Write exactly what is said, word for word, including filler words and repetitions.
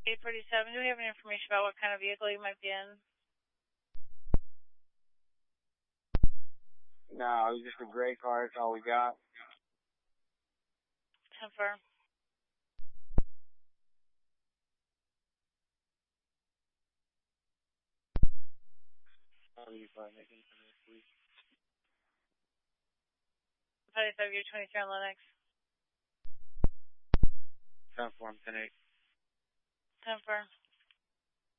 eight forty-seven, do we have any information about what kind of vehicle you might be in? No, it was just a gray car, that's all we got. ten four. Oh, you probably making it this week. forty-five, you're twenty-three on Lennox. ten four, I'm ten eight. ten four.